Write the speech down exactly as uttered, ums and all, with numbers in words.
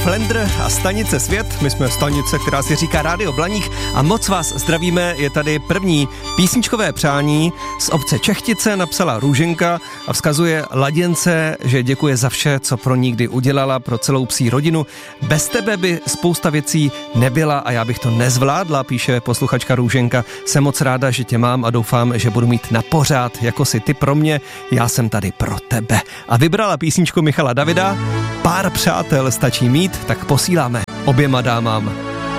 Flendr a stanice Svět. My jsme stanice, která si říká Rádio Blaník a moc vás zdravíme. Je tady první písničkové přání z obce Čechtice, napsala Růženka a vzkazuje Laděnce, že děkuje za vše, co pro ní kdy udělala, pro celou psí rodinu. Bez tebe by spousta věcí nebyla a já bych to nezvládla, píše posluchačka Růženka. Jsem moc ráda, že tě mám a doufám, že budu mít na pořád, jako si ty pro mě, já jsem tady pro tebe. A vybrala písničku Michala Davida. Pár přátel stačí mít, tak posíláme oběma dámám.